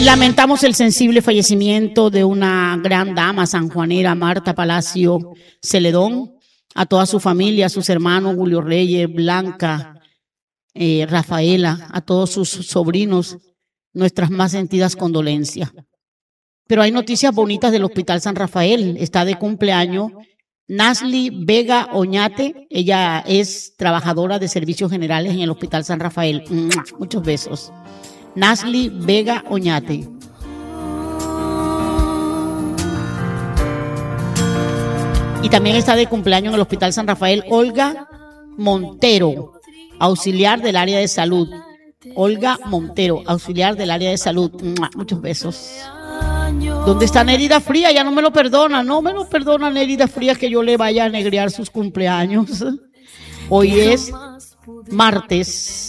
Lamentamos el sensible fallecimiento de una gran dama sanjuanera, Marta Palacio Celedón, a toda su familia, a sus hermanos Julio Reyes, Blanca, Rafaela, a todos sus sobrinos, nuestras más sentidas condolencias. Pero hay noticias bonitas del Hospital San Rafael. Está de cumpleaños Nasli Vega Oñate. Ella es trabajadora de servicios generales en el Hospital San Rafael. Muchos besos. Nasli Vega Oñate. Y también está de cumpleaños en el Hospital San Rafael Olga Montero, auxiliar del área de salud. Olga Montero, auxiliar del área de salud. Muchos besos. ¿Dónde está Nérida Fría? Ya no me lo perdona. No me lo perdona Nérida Fría que yo le vaya a negrear sus cumpleaños. Hoy es martes